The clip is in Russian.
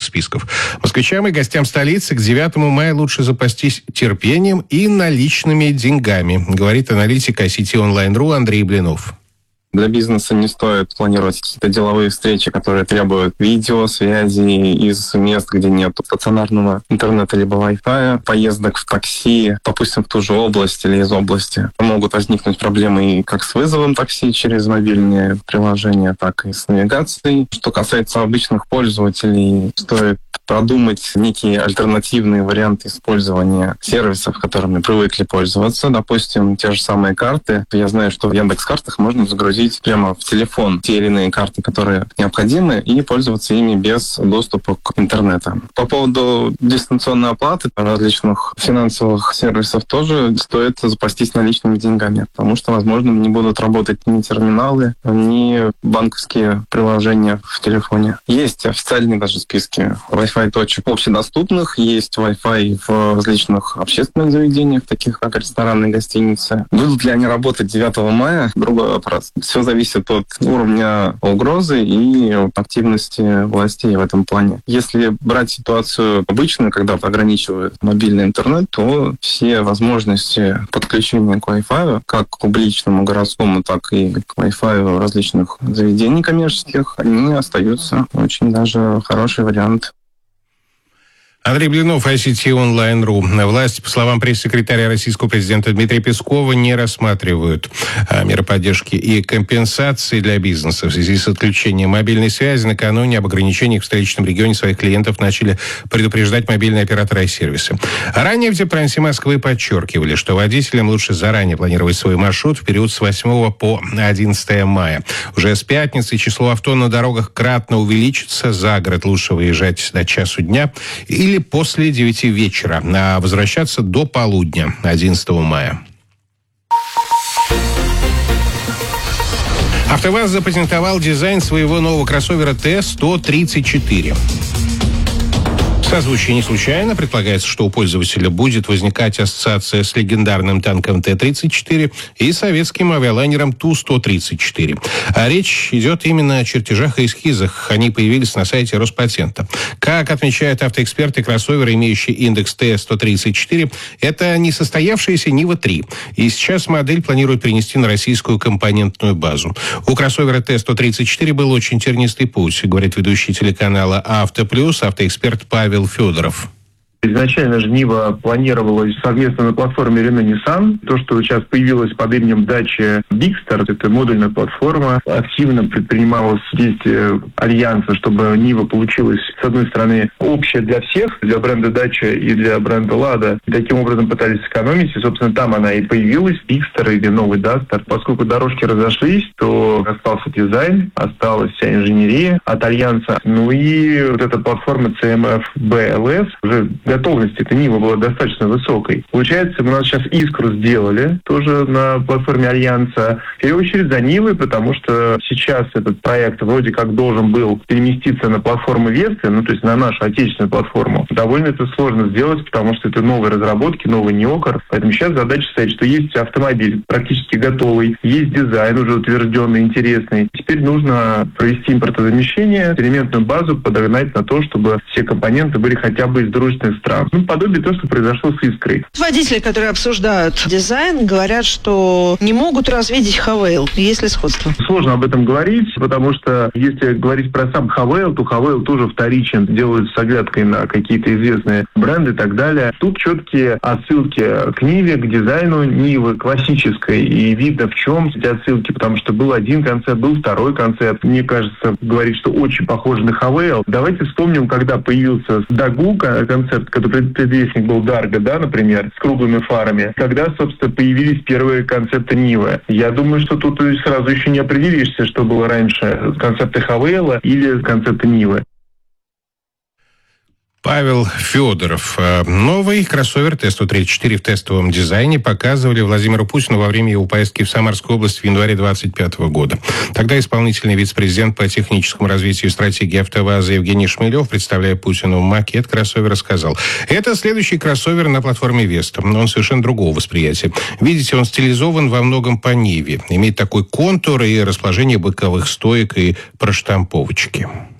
списков. Москвичам и гостям столицы к 9 мая лучше запастись терпением и наличными деньгами, говорит аналитик ICT Online.ru Андрей Блинов. Для бизнеса не стоит планировать какие-то деловые встречи, которые требуют видеосвязи из мест, где нет стационарного интернета либо Wi-Fi, поездок в такси, допустим, в ту же область или из области. Могут возникнуть проблемы и как с вызовом такси через мобильные приложения, так и с навигацией. Что касается обычных пользователей, стоит продумать некие альтернативные варианты использования сервисов, которыми привыкли пользоваться. Допустим, те же самые карты. Я знаю, что в Яндекс.Картах можно загрузить прямо в телефон те или иные карты, которые необходимы, и пользоваться ими без доступа к интернету. По поводу дистанционной оплаты различных финансовых сервисов тоже стоит запастись наличными деньгами, потому что, возможно, не будут работать ни терминалы, ни банковские приложения в телефоне. Есть официальные даже списки Wi-Fi точек общедоступных, есть Wi-Fi в различных общественных заведениях, таких как рестораны и гостиницы. Будут ли они работать 9 мая? Другой вопрос. Все зависит от уровня угрозы и активности властей в этом плане. Если брать ситуацию обычную, когда ограничивают мобильный интернет, то все возможности подключения к Wi-Fi, как к публичному городскому, так и к Wi-Fi различных заведений коммерческих, они остаются очень даже хороший вариант. Андрей Блинов, ICT Online.ru. Власти, по словам пресс-секретаря российского президента Дмитрия Пескова, не рассматривают меры поддержки и компенсации для бизнеса в связи с отключением мобильной связи. Накануне об ограничениях в столичном регионе своих клиентов начали предупреждать мобильные операторы и сервисы. Ранее в Депрансе Москвы подчеркивали, что водителям лучше заранее планировать свой маршрут в период с 8 по 11 мая. Уже с пятницы число авто на дорогах кратно увеличится. За город лучше выезжать до часу дня или после 9 вечера, а возвращаться до полудня 11 мая. АвтоВАЗ запатентовал дизайн своего нового кроссовера Т-134. Созвучие не случайно. Предполагается, что у пользователя будет возникать ассоциация с легендарным танком Т-34 и советским авиалайнером Ту-134. А речь идет именно о чертежах и эскизах. Они появились на сайте Роспатента. Как отмечают автоэксперты, кроссовер, имеющий индекс Т-134, это несостоявшаяся Нива-3. И сейчас модель планируют перенести на российскую компонентную базу. У кроссовера Т-134 был очень тернистый путь, говорит ведущий телеканала «Автоплюс», автоэксперт Павел Федоров. Изначально же Нива планировалась совместно на платформе Renault-Nissan. То, что сейчас появилось под именем Dacia Bigster, это модульная платформа, активно предпринималось действие альянса, чтобы Нива получилась, с одной стороны, общая для всех, для бренда Dacia и для бренда Lada. И таким образом пытались сэкономить, и, собственно, там она и появилась, Bigster или новый Duster. Поскольку дорожки разошлись, то остался дизайн, осталась вся инженерия от альянса. Ну и вот эта платформа CMF BLS уже готовность этой Нивы была достаточно высокой. Получается, мы у нас сейчас Искру сделали, тоже на платформе Альянса. В первую очередь за Нивой, потому что сейчас этот проект вроде как должен был переместиться на платформу Весты, ну то есть на нашу отечественную платформу. Довольно это сложно сделать, потому что это новые разработки, новый неокр. Поэтому сейчас задача стоит, что есть автомобиль практически готовый, есть дизайн уже утвержденный, интересный. Теперь нужно провести импортозамещение, элементную базу подогнать на то, чтобы все компоненты были хотя бы из дружественных стран. Ну, подобие того, что произошло с Искрой. Водители, которые обсуждают дизайн, говорят, что не могут развидеть Хавейл. Есть ли сходство? Сложно об этом говорить, потому что если говорить про сам Хавейл, то Хавейл тоже вторичен, делают с оглядкой на какие-то известные бренды и так далее. Тут четкие отсылки к Ниве, к дизайну Нивы классической. И видно, в чем эти отсылки, потому что был один концепт, был второй концепт. Мне кажется, говорить, что очень похож на Хавейл. Давайте вспомним, когда появился Дагу концепт, который предвестник был Дарго, да, например, с круглыми фарами, когда, собственно, появились первые концепты Нивы. Я думаю, что тут сразу еще не определишься, что было раньше, концепты Хавейла или концепты Нивы. Павел Федоров. Новый кроссовер Т-134 в тестовом дизайне показывали Владимиру Путину во время его поездки в Самарскую область в январе 2025 года. Тогда исполнительный вице-президент по техническому развитию и стратегии АвтоВАЗа Евгений Шмелев, представляя Путину макет кроссовера, сказал: «Это следующий кроссовер на платформе Веста. Он совершенно другого восприятия. Видите, он стилизован во многом по Ниве. Имеет такой контур и расположение боковых стоек и проштамповочки».